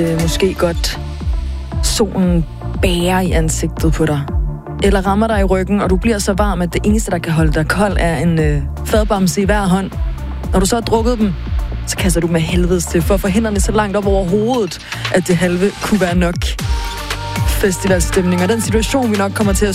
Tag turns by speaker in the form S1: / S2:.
S1: måske godt solen bærer i ansigtet på dig. Eller rammer dig i ryggen, og du bliver så varm, at det eneste, der kan holde dig kold, er en fadbamse i hver hånd. Når du så har drukket dem, så kaster du med helvedes til for at få hænderne så langt op over hovedet, at det halve kunne være nok. Festivalstemning, og den situation, vi nok kommer til at